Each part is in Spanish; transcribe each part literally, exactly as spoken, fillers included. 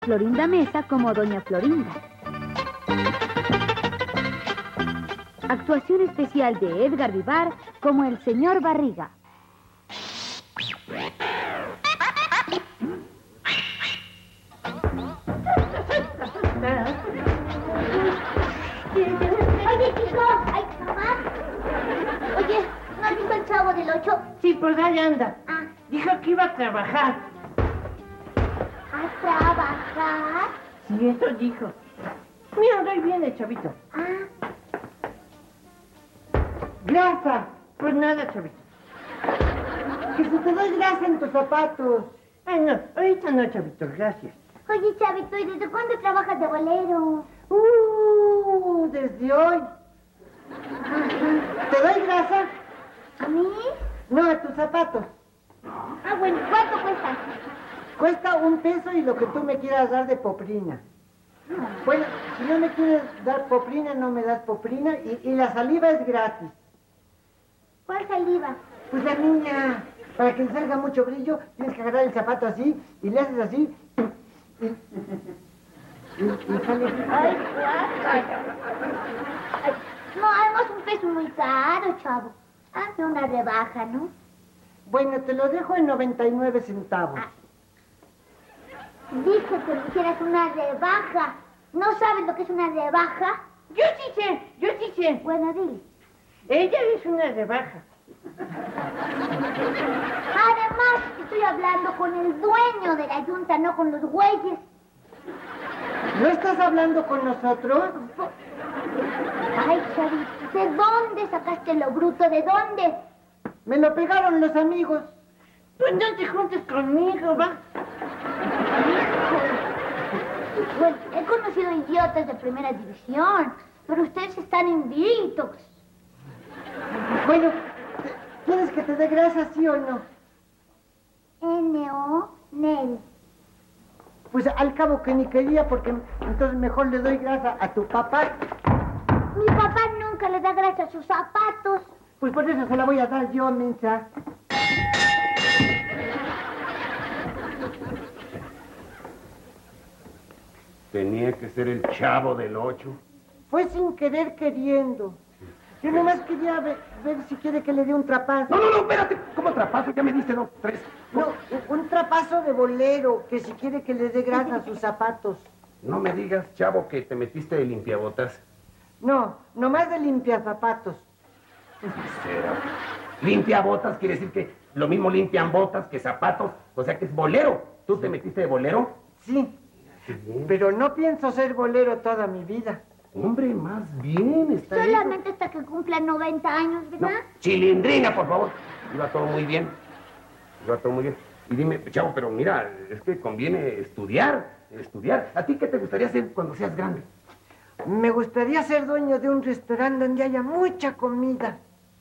Florinda Mesa como Doña Florinda. Actuación especial de Edgar Vivar como el señor Barriga. Oye, chicos, ay, mamá. Oye, ¿no has visto el Chavo del Ocho? Sí, pues ahí anda. Ah. Dijo que iba a trabajar. ¿A trabajar? Sí, eso dijo. Mira, ahí viene, chavito. Ah, Grasa. Pues nada, chavito. Que si te doy grasa en tus zapatos. Ay, no, ahorita no, chavito, gracias. oye, Chavito, ¿y desde cuándo trabajas de bolero? Uh, desde hoy. ¿Te doy grasa? ¿A mí? No, a tus zapatos. Ah, bueno, ¿cuánto cuestan? Cuesta un peso y lo que tú me quieras dar de poprina. Bueno, si no me quieres dar poprina, no me das poprina y, y la saliva es gratis. ¿Cuál saliva? Pues la niña, para que le salga mucho brillo, tienes que agarrar el zapato así y le haces así y, y, y sale. Ay, guácala. Ay, no, además un peso muy caro, chavo. Hazme una rebaja, ¿no? Bueno, te lo dejo en noventa y nueve centavos. Ah. Dije que me hicieras una rebaja. ¿No sabes lo que es una rebaja? Yo sí sé, yo sí sé. Bueno, dile. Ella es una rebaja. Además, estoy hablando con el dueño de la yunta, no con los güeyes. ¿No estás hablando con nosotros? Ay, Chavito, ¿de dónde sacaste lo bruto? ¿De dónde? Me lo pegaron los amigos. Pues no te juntes conmigo, va. Bueno, he conocido idiotas de primera división, pero ustedes están invictos. Bueno, ¿quieres que te dé grasa, sí o no? N O Nel. Pues al cabo que ni quería, porque entonces mejor le doy grasa a tu papá. Mi papá nunca le da grasa a sus zapatos. Pues por eso se la voy a dar yo, mensa. Tenía que ser el Chavo del Ocho. Fue sin querer queriendo. Yo nomás quería ver, ver si quiere que le dé un trapazo. No, no, no, espérate. ¿Cómo trapazo? Ya me diste dos, tres. No, un trapazo de bolero, que si quiere que le dé grasa a sus zapatos. No me digas, Chavo, que te metiste de limpiabotas. No, nomás de limpiar zapatos. Será. Limpiabotas quiere decir que lo mismo limpian botas que zapatos. O sea que es bolero. ¿Tú te metiste de bolero? Sí, Qué bien. pero no pienso ser bolero toda mi vida. Hombre, más bien está eso. Solamente hasta que cumpla noventa años, No, ¿verdad? chilindrina, por favor. Iba todo muy bien. Iba todo muy bien. Y dime, Chavo, pero mira, es que conviene estudiar, estudiar. ¿A ti qué te gustaría hacer cuando seas grande? Me gustaría ser dueño de un restaurante donde haya mucha comida.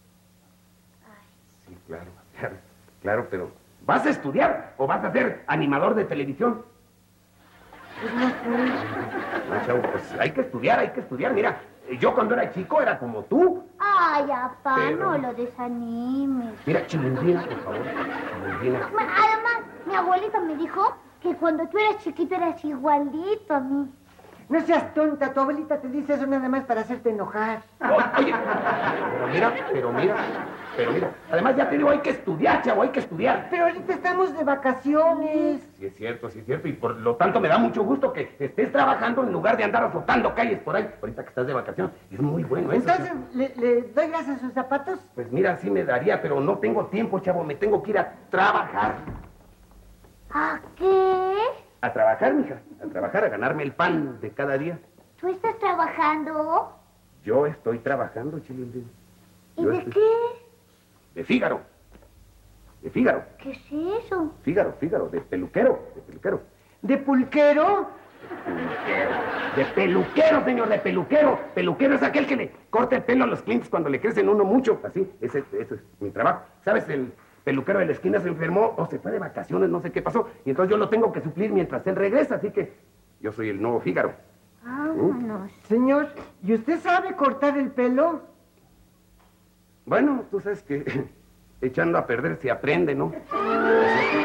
Sí, claro, claro, claro, pero ¿vas a estudiar o vas a ser animador de televisión? Pues no sé. No, Chavo, pues hay que estudiar, hay que estudiar. Mira, yo cuando era chico era como tú. Ay, apá, Pero- no lo desanimes. Mira, chilindrina, por favor, chilindrina. Además, mi abuelita me dijo que cuando tú eras chiquito eras igualito a mí. No seas tonta, tu abuelita te dice eso nada más para hacerte enojar. O- Oye, pero mira, pero mira, pero mira. Además ya te digo, hay que estudiar, Chavo, hay que estudiar. Pero ahorita estamos de vacaciones. Sí es cierto, sí es cierto, y por lo tanto me da mucho gusto que estés trabajando en lugar de andar azotando calles por ahí. Ahorita que estás de vacaciones, es muy bueno eso. Entonces, ¿le, le doy grasa a sus zapatos? Pues mira, sí me daría, pero no tengo tiempo, Chavo, me tengo que ir a trabajar. ¿A qué? A trabajar, mija, a trabajar, a ganarme el pan de cada día. ¿Tú estás trabajando? Yo estoy trabajando, Chilindrín. ¿Y Yo de estoy- qué? De Fígaro. De Fígaro. ¿Qué es eso? Fígaro, Fígaro, de peluquero, de peluquero. ¿De pulquero? Peluquero. De peluquero, señor, de peluquero. Peluquero es aquel que le corta el pelo a los clientes cuando le crecen uno mucho. Así, ese, ese es mi trabajo. ¿Sabes? El peluquero de la esquina se enfermó o se fue de vacaciones, no sé qué pasó. Y entonces yo lo tengo que suplir mientras él regresa. Así que yo soy el nuevo Fígaro. Vámonos. Señor, ¿y usted sabe cortar el pelo? Bueno, tú sabes que echando a perder se aprende, ¿no?